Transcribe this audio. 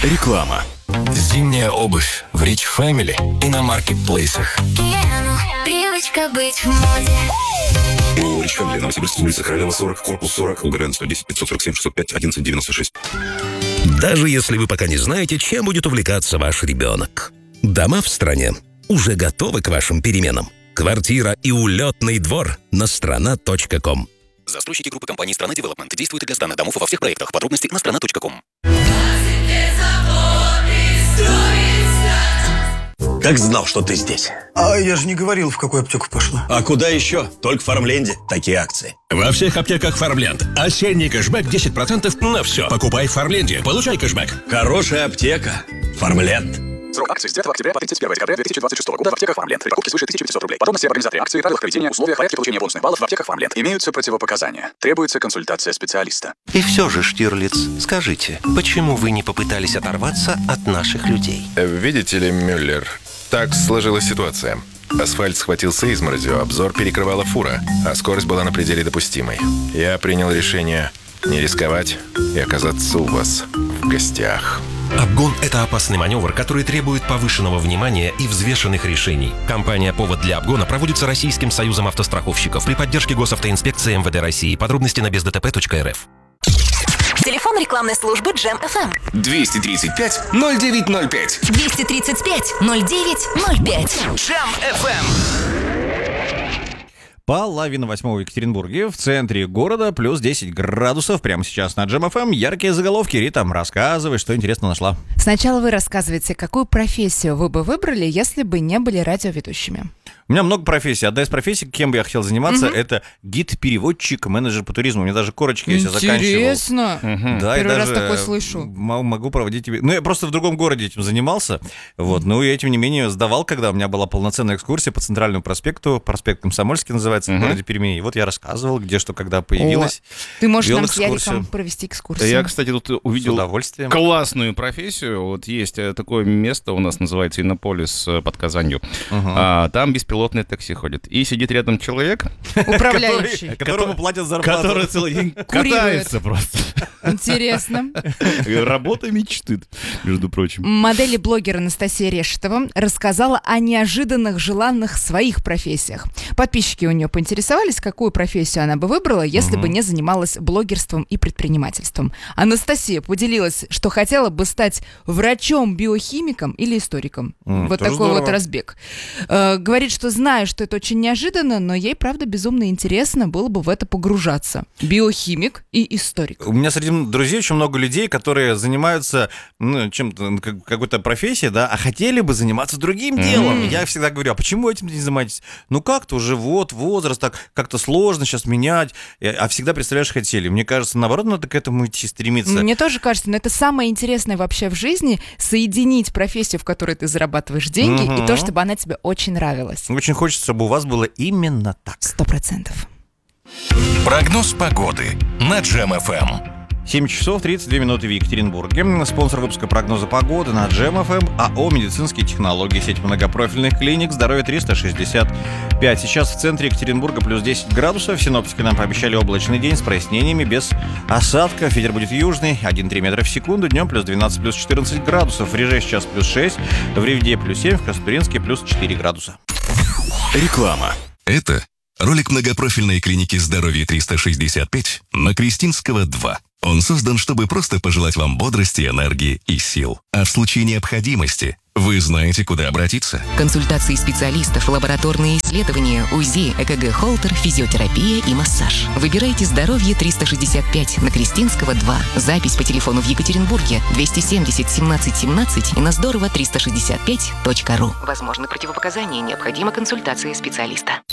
Реклама. Зимняя обувь в Rich Family и на маркетплейсах. Привычка быть в моде. ООО «Rich Family», Новосибирск, улица Королева, 40, корпус 40, УГРН 110 547 605 1196. Даже если вы пока не знаете, чем будет увлекаться ваш ребенок. Дома в стране уже готовы к вашим переменам. Квартира и улетный двор на strana.com. Застройщики группы компании «Страна Девелопмент» действуют для сдана домов во всех проектах. Подробности на strana.com. Как знал, что ты здесь? А я же не говорил, в какую аптеку пошла. А куда еще? Только в Фармленде такие акции. Во всех аптеках Фармленд. Осенний кэшбэк 10% на все. Покупай в Фармленде, получай кэшбэк. Хорошая аптека. Фармленд. Срок акции с 9 октября по 31 декабря 2026 года в аптеках Фармленд. При покупке свыше 1500 рублей. Подробности об организации акции, правилах проведения, условиях, порядке получения бонусных баллов в аптеках Фармленд. Имеются противопоказания. Требуется консультация специалиста. И все же, Штирлиц, скажите, почему вы не попытались оторваться от наших людей? Видите ли, Мюллер, так сложилась ситуация. Асфальт схватился изморозью, обзор перекрывала фура, а скорость была на пределе допустимой. Я принял решение не рисковать и оказаться у вас в гостях. Обгон – это опасный маневр, который требует повышенного внимания и взвешенных решений. Компания «Повод для обгона» проводится Российским союзом автостраховщиков при поддержке Госавтоинспекции МВД России. Подробности на бездтп.рф. Телефон рекламной службы Джем FM. 235-0905. 235-0905. Джем FM. Половина восьмого в Екатеринбурге, в центре города, плюс 10 градусов. Прямо сейчас на Джем FM. Яркие заголовки. Рита, рассказывай, что интересно нашла. Сначала вы рассказываете, какую профессию вы бы выбрали, если бы не были радиоведущими. У меня много профессий. Одна из профессий, кем бы я хотел заниматься, это гид-переводчик, менеджер по туризму. У меня даже корочки я себе заканчивал. Интересно. Да, Первый и раз даже такое слышу. Могу проводить тебе. Ну, я просто в другом городе этим занимался. Вот. Ну, и тем не менее сдавал, когда у меня была полноценная экскурсия по Центральному проспекту. Проспект Комсомольский называется, в городе Перми. И вот я рассказывал, где что, когда появилось. Ты можешь нам с Яриком провести экскурсию. Я, кстати, тут увидел классную профессию. Вот есть такое место у нас, называется Иннополис под Казанью. Там беспилотные такси ходят. И сидит рядом человек, управляющий, которому платят зарплату. который целый день катается просто. Интересно. Работа мечты, между прочим. Модель и блогер Анастасия Решетова рассказала о неожиданных желанных своих профессиях. Подписчики у нее поинтересовались, какую профессию она бы выбрала, если бы не занималась блогерством и предпринимательством. Анастасия поделилась, что хотела бы стать врачом-биохимиком или историком. Вот такой здорово. Вот разбег. Говорит, что знаю, что это очень неожиданно, но ей, правда, безумно интересно было бы в это погружаться. Биохимик и историк. У меня среди друзей очень много людей, которые занимаются чем-то, какой-то профессией, да, а хотели бы заниматься другим делом. Я всегда говорю, а почему этим не занимаетесь? Ну как-то уже возраст, так как-то сложно сейчас менять, а всегда, представляешь, хотели. Мне кажется, наоборот, надо к этому идти, стремиться. Мне тоже кажется, но это самое интересное вообще в жизни, соединить профессию, в которой ты зарабатываешь деньги, и то, чтобы она тебе очень нравилась. Очень хочется, чтобы у вас было именно так. 100%. Прогноз погоды на Джем FM. 7 часов 32 минуты в Екатеринбурге. Спонсор выпуска прогноза погоды на Джем FM АО «Медицинские технологии». Сеть многопрофильных клиник. Здоровье 365. Сейчас в центре Екатеринбурга плюс 10 градусов. Синоптики нам пообещали облачный день с прояснениями, без осадков. Ветер будет южный, 1,3 метра в секунду. Днем плюс 12, плюс 14 градусов. В Реже сейчас плюс 6. В Ревде плюс 7. В Каспиринске плюс 4 градуса. Реклама. Это ролик многопрофильной клиники «Здоровье 365» на Крестинского 2. Он создан, чтобы просто пожелать вам бодрости, энергии и сил. А в случае необходимости вы знаете, куда обратиться. Консультации специалистов, лабораторные исследования, УЗИ, ЭКГ, холтер, физиотерапия и массаж. Выбирайте «Здоровье 365» на Крестинского 2. Запись по телефону в Екатеринбурге 270 17 17 и на здорово365.ру. Возможны противопоказания, необходима консультация специалиста.